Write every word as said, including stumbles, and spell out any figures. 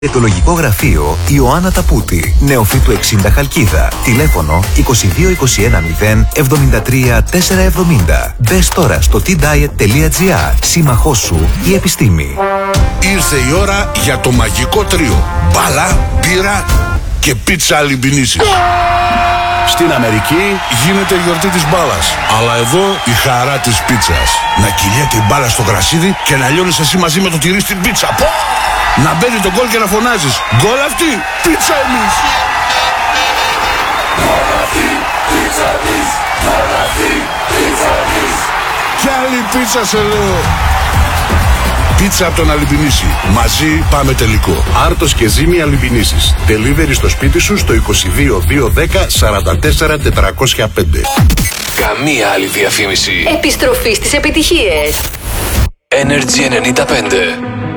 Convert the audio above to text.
Ετολογικό γραφείο Ιωάννα Ταπούτη, Νεοφύτου εξήντα Χαλκίδα. Τηλέφωνο είκοσι δύο είκοσι ένα μηδέν εβδομήντα τρία τετρακόσια εβδομήντα. Μπες τώρα στο τι ντάιετ τελεία τζι άρ. Σύμμαχός σου η επιστήμη. Ήρθε η ώρα για το μαγικό τρίο. Μπάλα, μπύρα και πίτσα αλιμπινίσης. Στην Αμερική γίνεται η γιορτή της μπάλας, αλλά εδώ η χαρά της πίτσας. Να κυλιέται η μπάλα στο γρασίδι και να λιώνεις εσύ μαζί με το τυρί στην πίτσα. Πω! Να μπαίνει το γκολ και να φωνάζεις γκολ αυτή, πίτσα εμείς. Γκολ αυτή, πίτσα εμείς. Γκολ αυτή, πίτσα εμείς. Κι άλλη πίτσα σε λέω. Πίτσα από τον Αλιμπινίση. Μαζί πάμε τελικό. Άρτος και Ζήμη Αλιμπινίσης. Delivery στο σπίτι σου στο είκοσι δύο διακόσια δέκα σαράντα τέσσερα τετρακόσια πέντε. Καμία άλλη διαφήμιση. Επιστροφή στις επιτυχίες. Energy ενενήντα πέντε.